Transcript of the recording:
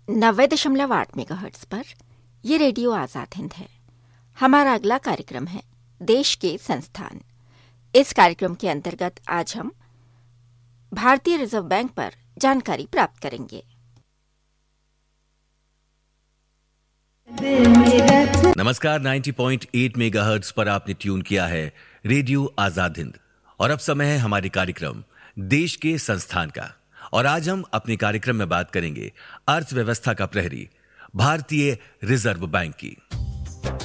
90.8 megahertz पर ये radio Azad Hind है। हमारा अगला कार्यक्रम है देश के संस्थान। इस कार्यक्रम के अंतर्गत आज हम भारतीय रिजर्व बैंक पर जानकारी प्राप्त करेंगे। नमस्कार, 90.8 मेगाहर्ट्ज पर आपने ट्यून किया है रेडियो आजाद हिंद और अब समय है हमारे कार्यक्रम देश के संस्थान का। और आज हम अपने कार्यक्रम में बात करेंगे अर्थव्यवस्था का प्रहरी भारतीय रिजर्व बैंक की।